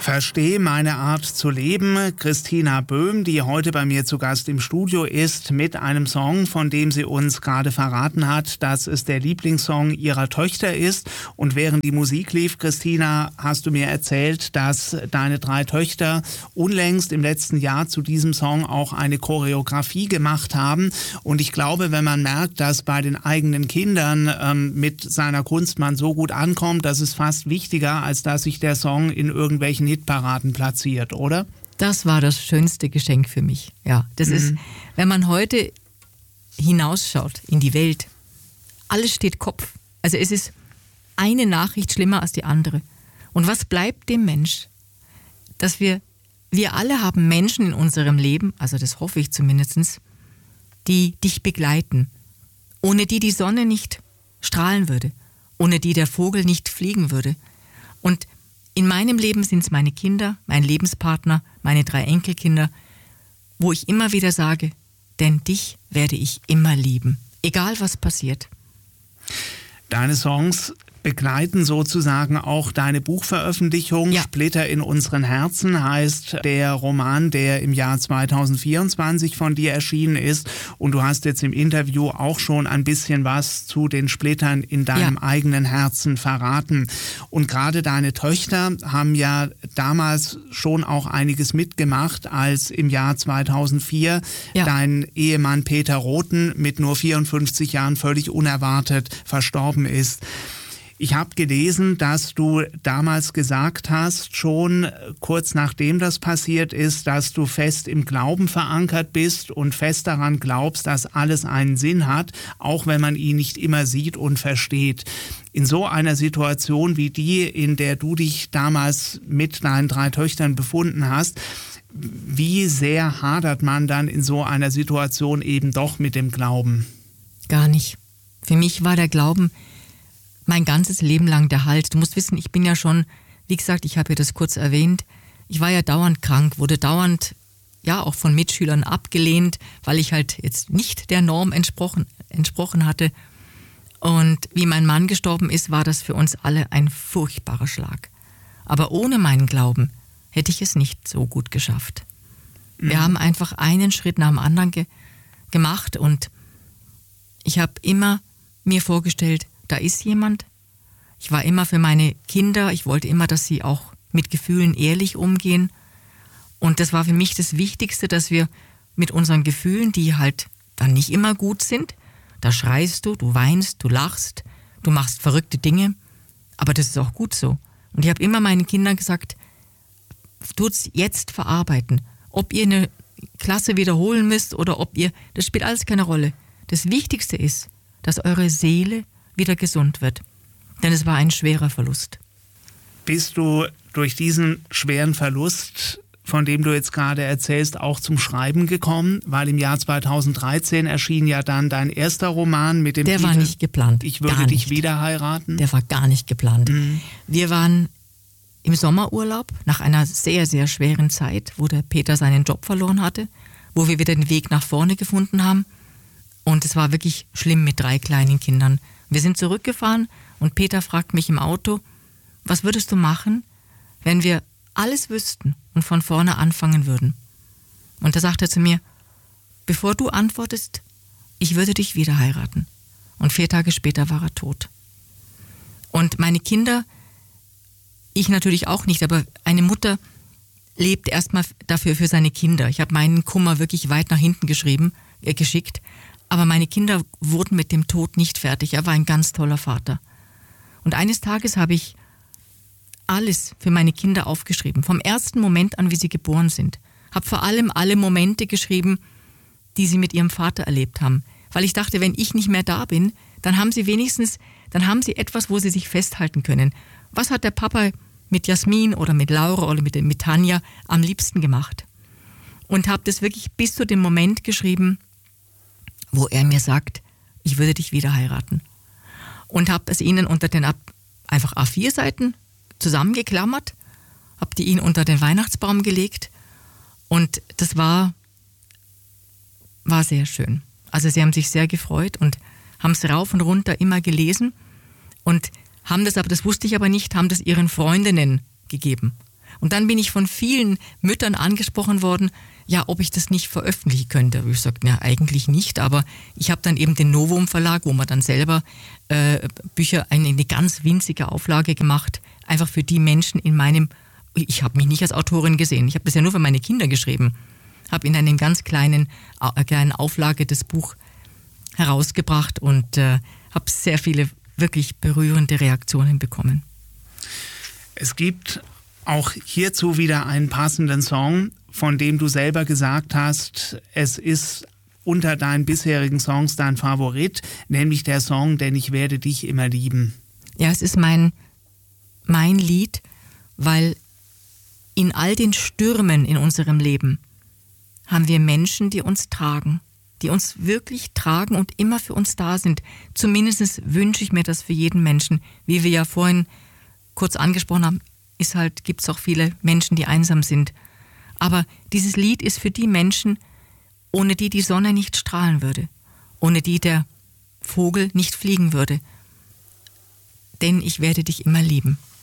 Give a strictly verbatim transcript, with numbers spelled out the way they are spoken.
Verstehe meine Art zu leben. Christina Böhm, die heute bei mir zu Gast im Studio ist, mit einem Song, von dem sie uns gerade verraten hat, dass es der Lieblingssong ihrer Töchter ist. Und während die Musik lief, Christina, hast du mir erzählt, dass deine drei Töchter unlängst im letzten Jahr zu diesem Song auch eine Choreografie gemacht haben. Und ich glaube, wenn man merkt, dass bei den eigenen Kindern ähm, mit seiner Kunst man so gut ankommt, das ist fast wichtiger, als dass sich der Song in irgendwelchen Hitparaden platziert, oder? Das war das schönste Geschenk für mich. Ja, das mhm. ist, wenn man heute hinausschaut in die Welt, alles steht Kopf. Also es ist eine Nachricht schlimmer als die andere. Und was bleibt dem Mensch? Dass wir, wir alle haben Menschen in unserem Leben, also das hoffe ich zumindest, die dich begleiten, ohne die die Sonne nicht strahlen würde, ohne die der Vogel nicht fliegen würde. Und in meinem Leben sind es meine Kinder, mein Lebenspartner, meine drei Enkelkinder, wo ich immer wieder sage, denn dich werde ich immer lieben, egal was passiert. Deine Songs begleiten sozusagen auch deine Buchveröffentlichung. Ja. Splitter in unseren Herzen heißt der Roman, der im Jahr zweitausendvierundzwanzig von dir erschienen ist. Und du hast jetzt im Interview auch schon ein bisschen was zu den Splittern in deinem ja. eigenen Herzen verraten. Und gerade deine Töchter haben ja damals schon auch einiges mitgemacht, als im Jahr zweitausendvier ja. dein Ehemann Peter Rothen mit nur vierundfünfzig Jahren völlig unerwartet verstorben ist. Ich habe gelesen, dass du damals gesagt hast, schon kurz nachdem das passiert ist, dass du fest im Glauben verankert bist und fest daran glaubst, dass alles einen Sinn hat, auch wenn man ihn nicht immer sieht und versteht. In so einer Situation wie die, in der du dich damals mit deinen drei Töchtern befunden hast, wie sehr hadert man dann in so einer Situation eben doch mit dem Glauben? Gar nicht. Für mich war der Glauben mein ganzes Leben lang der Halt. Du musst wissen, ich bin ja schon, wie gesagt, ich habe ja das kurz erwähnt, ich war ja dauernd krank, wurde dauernd ja auch von Mitschülern abgelehnt, weil ich halt jetzt nicht der Norm entsprochen, entsprochen hatte. Und wie mein Mann gestorben ist, war das für uns alle ein furchtbarer Schlag. Aber ohne meinen Glauben hätte ich es nicht so gut geschafft. Mhm. Wir haben einfach einen Schritt nach dem anderen ge- gemacht und ich habe immer mir vorgestellt, da ist jemand. Ich war immer für meine Kinder, ich wollte immer, dass sie auch mit Gefühlen ehrlich umgehen. Und das war für mich das Wichtigste, dass wir mit unseren Gefühlen, die halt dann nicht immer gut sind, da schreist du, du weinst, du lachst, du machst verrückte Dinge, aber das ist auch gut so. Und ich habe immer meinen Kindern gesagt, tut's jetzt verarbeiten. Ob ihr eine Klasse wiederholen müsst oder ob ihr, das spielt alles keine Rolle. Das Wichtigste ist, dass eure Seele wieder gesund wird. Denn es war ein schwerer Verlust. Bist du durch diesen schweren Verlust, von dem du jetzt gerade erzählst, auch zum Schreiben gekommen? Weil im Jahr zweitausenddreizehn erschien ja dann dein erster Roman mit dem Der Titel war nicht geplant. Ich würde gar dich nicht. wieder heiraten. Der war gar nicht geplant. Mhm. Wir waren im Sommerurlaub nach einer sehr, sehr schweren Zeit, wo der Peter seinen Job verloren hatte, wo wir wieder den Weg nach vorne gefunden haben. Und es war wirklich schlimm mit drei kleinen Kindern. Wir sind zurückgefahren und Peter fragt mich im Auto, was würdest du machen, wenn wir alles wüssten und von vorne anfangen würden? Und da sagt er zu mir, bevor du antwortest, ich würde dich wieder heiraten. Und vier Tage später war er tot. Und meine Kinder, ich natürlich auch nicht, aber eine Mutter lebt erstmal dafür für seine Kinder. Ich habe meinen Kummer wirklich weit nach hinten geschrieben, äh, geschickt. Aber meine Kinder wurden mit dem Tod nicht fertig. Er war ein ganz toller Vater. Und eines Tages habe ich alles für meine Kinder aufgeschrieben. Vom ersten Moment an, wie sie geboren sind. Habe vor allem alle Momente geschrieben, die sie mit ihrem Vater erlebt haben. Weil ich dachte, wenn ich nicht mehr da bin, dann haben sie wenigstens, dann haben sie etwas, wo sie sich festhalten können. Was hat der Papa mit Jasmin oder mit Laura oder mit, mit Tanja am liebsten gemacht? Und habe das wirklich bis zu dem Moment geschrieben, wo er mir sagt, ich würde dich wieder heiraten. Und habe es ihnen unter den einfach A vier Seiten zusammengeklammert, habe die ihnen unter den Weihnachtsbaum gelegt und das war, war sehr schön. Also sie haben sich sehr gefreut und haben es rauf und runter immer gelesen und haben das, aber das wusste ich aber nicht, haben das ihren Freundinnen gegeben. Und dann bin ich von vielen Müttern angesprochen worden, ja, ob ich das nicht veröffentlichen könnte. Ich sagte, ja, eigentlich nicht, aber ich habe dann eben den Novum Verlag, wo man dann selber äh, Bücher, eine, eine ganz winzige Auflage gemacht, einfach für die Menschen in meinem, ich habe mich nicht als Autorin gesehen, ich habe das ja nur für meine Kinder geschrieben, habe in einer ganz kleinen, äh, kleinen Auflage das Buch herausgebracht und äh, habe sehr viele wirklich berührende Reaktionen bekommen. Es gibt auch hierzu wieder einen passenden Song, von dem du selber gesagt hast, es ist unter deinen bisherigen Songs dein Favorit, nämlich der Song Denn ich werde dich immer lieben. Ja, es ist mein, mein Lied, weil in all den Stürmen in unserem Leben haben wir Menschen, die uns tragen, die uns wirklich tragen und immer für uns da sind. Zumindest wünsche ich mir das für jeden Menschen. Wie wir ja vorhin kurz angesprochen haben, ist halt, gibt es auch viele Menschen, die einsam sind. Aber dieses Lied ist für die Menschen, ohne die die Sonne nicht strahlen würde, ohne die der Vogel nicht fliegen würde. Denn ich werde dich immer lieben.